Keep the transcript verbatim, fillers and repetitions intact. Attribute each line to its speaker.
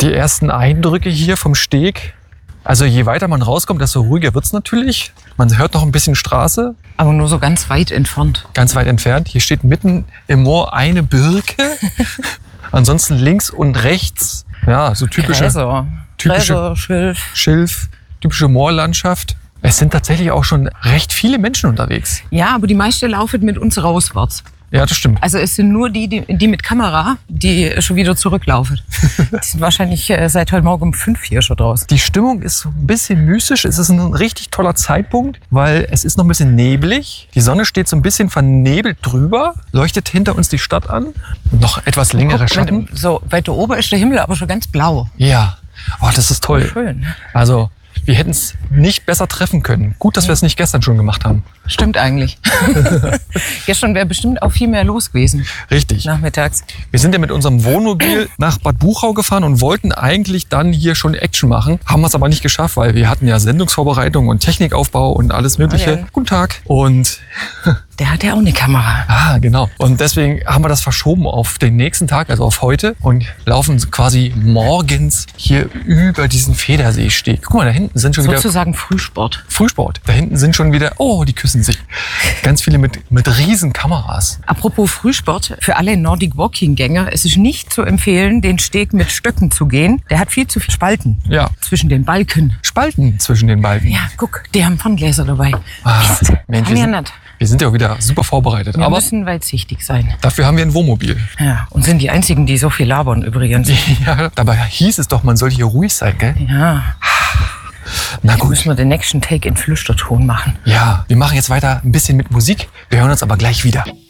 Speaker 1: Die ersten Eindrücke hier vom Steg. Also je weiter man rauskommt, desto ruhiger wird es natürlich. Man hört noch ein bisschen Straße.
Speaker 2: Aber nur so ganz weit entfernt.
Speaker 1: Ganz weit entfernt. Hier steht mitten im Moor eine Birke. Ansonsten links und rechts, ja, so typische,
Speaker 2: Gräser.
Speaker 1: typische
Speaker 2: Gräser, Schilf.
Speaker 1: Schilf, typische Moorlandschaft. Es sind tatsächlich auch schon recht viele Menschen unterwegs.
Speaker 2: Ja, aber die meisten laufen mit uns rauswärts.
Speaker 1: Ja, das stimmt.
Speaker 2: Also es sind nur die, die, die mit Kamera, die schon wieder zurücklaufen. Die sind wahrscheinlich äh, seit heute Morgen um fünf hier schon draußen.
Speaker 1: Die Stimmung ist so ein bisschen mystisch. Es ist ein richtig toller Zeitpunkt, weil es ist noch ein bisschen neblig. Die Sonne steht so ein bisschen vernebelt drüber, leuchtet hinter uns die Stadt an. Noch etwas längere
Speaker 2: Guck,
Speaker 1: Schatten.
Speaker 2: wenn, so weiter oben ist der Himmel aber schon ganz blau.
Speaker 1: Ja, oh, das ist toll.
Speaker 2: Schön.
Speaker 1: Also wir hätten es nicht besser treffen können. Gut, dass wir es nicht gestern schon gemacht haben.
Speaker 2: Stimmt eigentlich. Gestern wäre bestimmt auch viel mehr los gewesen.
Speaker 1: Richtig.
Speaker 2: Nachmittags.
Speaker 1: Wir sind ja mit unserem Wohnmobil nach Bad Buchau gefahren und wollten eigentlich dann hier schon Action machen. Haben es aber nicht geschafft, weil wir hatten ja Sendungsvorbereitung und Technikaufbau und alles Mögliche.
Speaker 2: Oh ja.
Speaker 1: Guten Tag. Und
Speaker 2: Der hat ja auch eine Kamera.
Speaker 1: ah, genau. Und deswegen haben wir das verschoben auf den nächsten Tag, also auf heute. Und laufen quasi morgens hier über diesen Federseesteg. Guck mal, da hinten sind schon wieder
Speaker 2: Sozusagen Frühsport.
Speaker 1: Frühsport. Da hinten sind schon wieder, oh, die küssen sich. Ganz viele mit, mit riesen Kameras.
Speaker 2: Apropos Frühsport, für alle Nordic Walking Gänger, es ist nicht zu empfehlen, den Steg mit Stöcken zu gehen. Der hat viel zu viele Spalten
Speaker 1: Ja.
Speaker 2: zwischen den Balken.
Speaker 1: Spalten zwischen den Balken.
Speaker 2: Ja, guck, die haben Ferngläser dabei.
Speaker 1: Ah,
Speaker 2: Mist,
Speaker 1: Mensch,
Speaker 2: kann
Speaker 1: wir
Speaker 2: ja
Speaker 1: sind,
Speaker 2: nicht.
Speaker 1: wir sind ja auch wieder super vorbereitet.
Speaker 2: Wir
Speaker 1: Aber
Speaker 2: müssen weitsichtig sein.
Speaker 1: dafür haben wir ein Wohnmobil.
Speaker 2: Ja, und sind die einzigen, die so viel labern übrigens.
Speaker 1: Ja, dabei hieß es doch, man soll hier ruhig sein, gell?
Speaker 2: Ja,
Speaker 1: Na
Speaker 2: jetzt
Speaker 1: gut.
Speaker 2: müssen wir den nächsten Take in Flüsterton machen.
Speaker 1: Ja, wir machen jetzt weiter ein bisschen mit Musik. Wir hören uns aber gleich wieder.